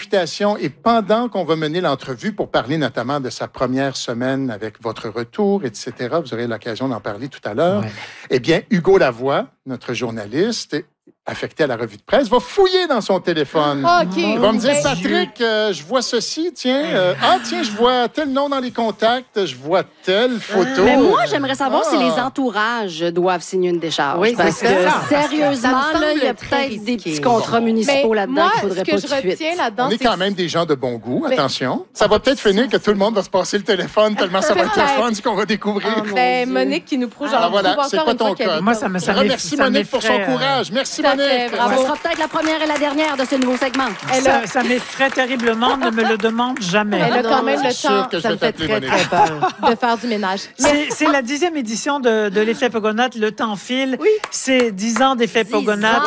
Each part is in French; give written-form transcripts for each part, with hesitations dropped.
l'invitation et pendant qu'on va mener l'entrevue pour parler notamment de sa première semaine avec votre retour, etc., vous aurez l'occasion d'en parler tout à l'heure, eh bien, Hugo Lavoie, notre journaliste, affecté à la revue de presse, va fouiller dans son téléphone. Il va me dire, Patrick, je vois ceci, tiens, je vois tel nom dans les contacts, je vois telle photo. Mais moi, j'aimerais savoir si les entourages doivent signer une décharge. Oui, parce que, sérieusement, là, il y a peut-être des petits contrats municipaux là-dedans qu'il faudrait pas tout de suite. On est quand même des gens de bon goût, attention. Ça va peut-être finir que tout le monde va se passer le téléphone tellement ça va être le fun, ce qu'on va découvrir. Monique qui nous prouve, voilà, c'est quoi ton code? Moi, ça me Merci Monique pour son courage. Merci Monique. Ça sera peut-être la première et la dernière de ce nouveau segment. Ça m'effraie terriblement, ne me le demande jamais. Elle a quand même le temps, ça me fait très peur, de faire du ménage. C'est la 10e édition de l'Effet Pogonatte. Le temps file. Oui. C'est 10 ans d'Effet Pogonatte.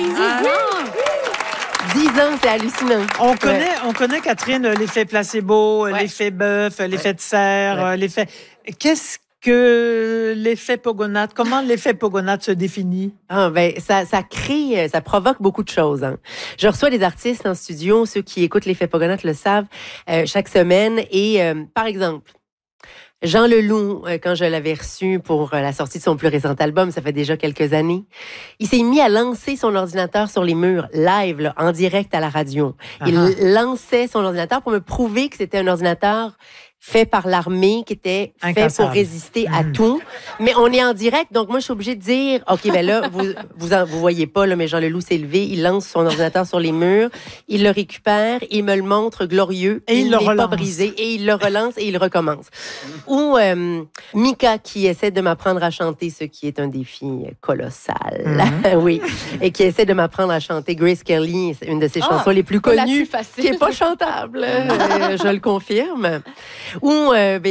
10 ans, c'est hallucinant. On connaît, Catherine, l'effet placebo, l'effet bœuf, l'effet de serre, l'effet... Qu'est-ce que l'effet Pogonatte? Comment l'effet Pogonatte se définit? Ça provoque beaucoup de choses. Hein. Je reçois des artistes en studio, ceux qui écoutent l'effet Pogonatte le savent, chaque semaine. Et par exemple, Jean Leloup, quand je l'avais reçu pour la sortie de son plus récent album, ça fait déjà quelques années, il s'est mis à lancer son ordinateur sur les murs, live, là, en direct à la radio. Il lançait son ordinateur pour me prouver que c'était un ordinateur fait par l'armée, qui était fait pour résister à tout. Mais on est en direct, donc moi, je suis obligée de dire, OK, ben là, vous voyez pas, là, mais Jean Leloup s'est levé, il lance son ordinateur sur les murs, il le récupère, il me le montre glorieux, et il n'est pas brisé, et il le relance et il recommence. Ou Mika, qui essaie de m'apprendre à chanter, ce qui est un défi colossal. Oui. Et qui essaie de m'apprendre à chanter Grace Kelly, une de ses chansons les plus connues, qui est pas chantable, je le confirme. Ou,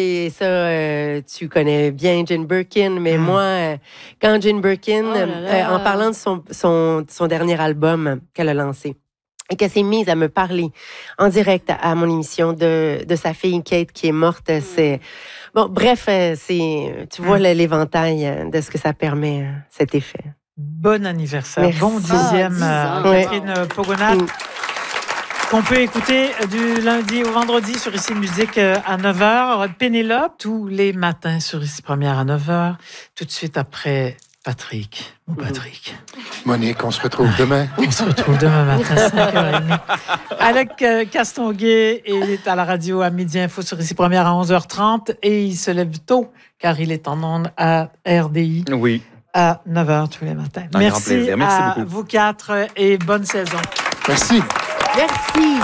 tu connais bien Jane Birkin, mais moi, quand Jane Birkin, en parlant de son dernier album qu'elle a lancé, et qu'elle s'est mise à me parler en direct à mon émission de sa fille Kate qui est morte, c'est... Bon, bref, tu vois l'éventail de ce que ça permet, cet effet. Bon anniversaire. Merci. Bon 10e, Catherine Pogonatte. Qu'on peut écouter du lundi au vendredi sur Ici Musique à 9h. Pénélope, tous les matins sur Ici Première à 9h. Tout de suite après Patrick. Mon Patrick. Monique, on se retrouve demain. On se retrouve demain matin, 5h30. Alec Castonguay est à la radio à Midi Info sur Ici Première à 11h30 et il se lève tôt car il est en ondes à RDI. Oui. À 9h tous les matins. Merci à beaucoup. Vous quatre et bonne saison. Merci. Merci.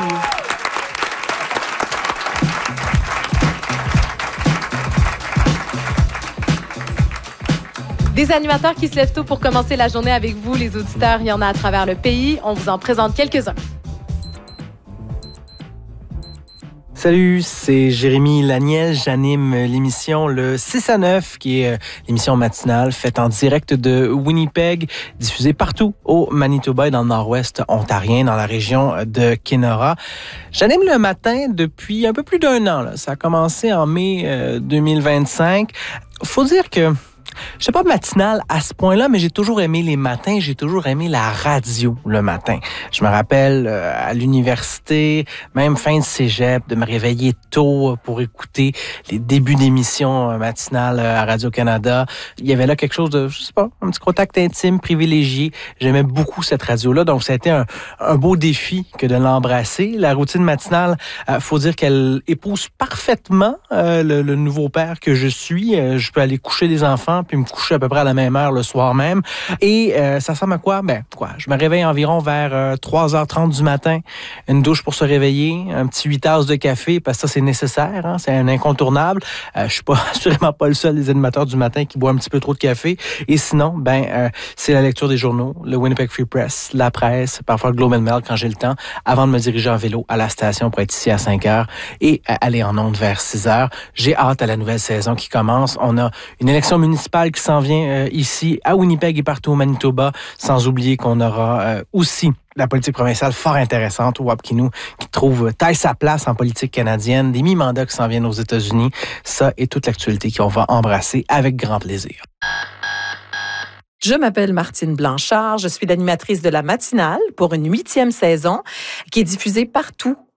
Des animateurs qui se lèvent tôt pour commencer la journée avec vous, les auditeurs. Il y en a à travers le pays. On vous en présente quelques-uns. Salut, c'est Jérémy Laniel. J'anime l'émission Le 6 à 9, qui est l'émission matinale faite en direct de Winnipeg, diffusée partout au Manitoba et dans le nord-ouest ontarien, dans la région de Kenora. J'anime le matin depuis un peu plus d'1 an. Là. Ça a commencé en mai 2025. Faut dire que je sais pas matinale à ce point-là, mais j'ai toujours aimé les matins, j'ai toujours aimé la radio le matin. Je me rappelle à l'université, même fin de cégep, de me réveiller tôt pour écouter les débuts d'émissions matinales à Radio-Canada. Il y avait là quelque chose de, je sais pas, un petit contact intime, privilégié. J'aimais beaucoup cette radio-là, donc ça a été un beau défi que de l'embrasser. La routine matinale, faut dire qu'elle épouse parfaitement le nouveau père que je suis. Je peux aller coucher des enfants puis me coucher à peu près à la même heure le soir même. Et ça ressemble à quoi? Je me réveille environ vers 3h30 du matin, une douche pour se réveiller, un petit 8 tasses de café, parce que ça, c'est nécessaire, hein, c'est un incontournable. Je suis assurément pas le seul des animateurs du matin qui boit un petit peu trop de café. Et sinon, c'est la lecture des journaux, le Winnipeg Free Press, la presse, parfois le Globe and Mail quand j'ai le temps, avant de me diriger en vélo à la station pour être ici à 5h et aller en ondes vers 6h. J'ai hâte à la nouvelle saison qui commence. On a une élection municipale qui s'en vient ici à Winnipeg et partout au Manitoba, sans oublier qu'on aura aussi la politique provinciale fort intéressante au Wapkinou, qui taille sa place en politique canadienne, des mi-mandats qui s'en viennent aux États-Unis. Ça et toute l'actualité qu'on va embrasser avec grand plaisir. Je m'appelle Martine Blanchard, je suis l'animatrice de La Matinale pour une 8e saison qui est diffusée partout